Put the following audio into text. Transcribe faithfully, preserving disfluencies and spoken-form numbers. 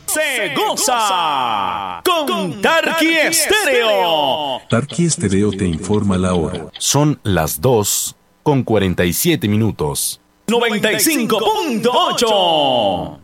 se goza con Tarqui Estéreo. Tarqui Estéreo te informa la hora. Son las dos con cuarenta y siete minutos. noventa y cinco punto ocho.